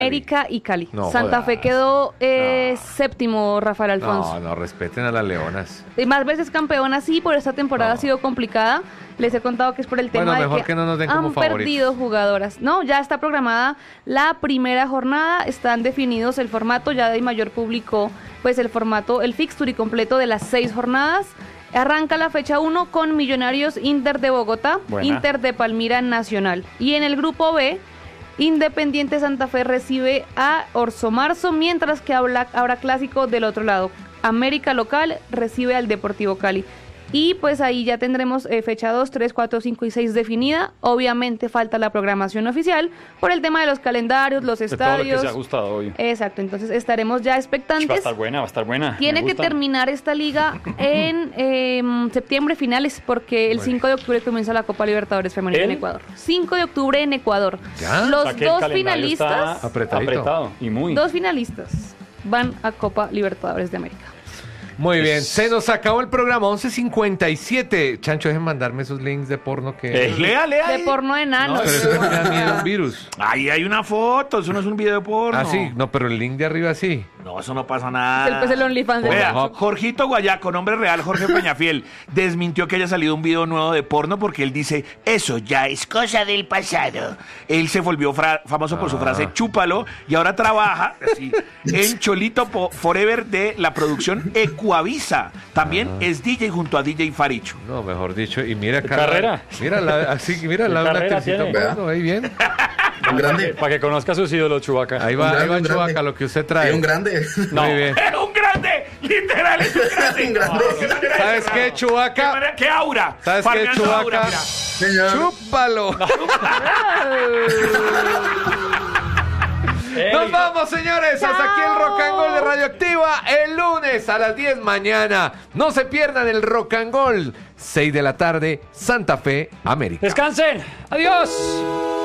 América y Cali. No Santa jodas. Fe quedó séptimo, Rafael Alfonso. No, respeten a las leonas. Y más veces campeona, sí, por esta temporada ha sido complicada. Les he contado que es por el tema Bueno, de mejor que no nos den como han favoritos. perdido jugadoras. No, ya está programada la primera jornada, están definidos el formato, ya de Mayor publicó pues el formato, el fixture completo de las 6 jornadas. Arranca la fecha 1 con Millonarios Inter de Bogotá, Buena. Inter de Palmira Nacional. Y en el grupo B, Independiente Santa Fe recibe a Orso Marzo, mientras que habrá clásico del otro lado. América local recibe al Deportivo Cali. Y pues ahí ya tendremos fecha 2, 3, 4, 5 y 6 definida. Obviamente falta la programación oficial por el tema de los calendarios, los De todo lo que estadios. se ha ajustado hoy. Exacto, entonces estaremos ya Va a expectantes. estar buena, va a estar buena. Tiene Me que gusta. terminar esta liga en septiembre finales, porque el 5 de octubre comienza la Copa Libertadores Femenina en ¿El? Ecuador. 5 de octubre en Ecuador. ¿Ya? Los O sea que el dos calendario finalistas, está Apretadito. apretado y muy. dos finalistas van a Copa Libertadores de América. Muy bien, se nos acabó el programa, 11:57. Chancho, dejen mandarme esos links de porno que... Lea. De ahí. porno enano. No, pero eso me da miedo, un virus. Ahí hay una foto, eso no es un video porno. Ah, sí, no, pero el link de arriba sí. No, eso no pasa nada. Es el OnlyFans de Vea, Chancho. Jorgito Guayaco, nombre real Jorge Peñafiel, desmintió que haya salido un video nuevo de porno porque él dice, eso ya es cosa del pasado. Él se volvió famoso por su frase chúpalo y ahora trabaja así, en Cholito Forever de la producción Ecuavisa. También es DJ junto a DJ Faricho. No, mejor dicho, y mira acá. carrera? Mira la una carrera actricita tiene? porno, ahí bien. Un grande. Para que conozca a sus ídolos, Chubaca. Ahí va Un grande. Chubaca, lo que usted trae. Hay un grande. No. Muy bien. ¡Es un grande! ¡Literal, es un grande! Un grande. ¿Sabes qué, Chubaca? ¡Qué aura! ¿Sabes qué, Farmeando Chubaca? aura, mira. Señor. ¡Chúpalo! Nos vamos, señores. Hasta aquí el Rock and Roll de Radioactiva. El lunes a las 10 mañana. No se pierdan el Rock and Roll. 6 de la tarde, Santa Fe, América. Descansen. Adiós.